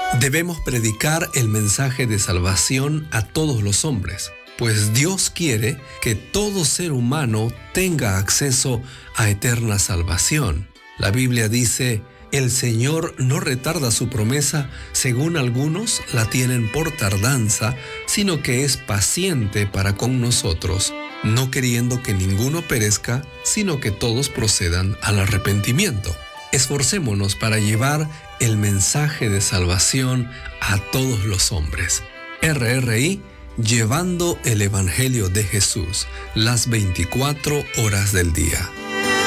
Debemos predicar el mensaje de salvación a todos los hombres, pues Dios quiere que todo ser humano tenga acceso a eterna salvación. La Biblia dice: el Señor no retarda su promesa, según algunos la tienen por tardanza, sino que es paciente para con nosotros, no queriendo que ninguno perezca, sino que todos procedan al arrepentimiento. Esforcémonos para llevar el mensaje de salvación a todos los hombres. RRI, llevando el Evangelio de Jesús las 24 horas del día.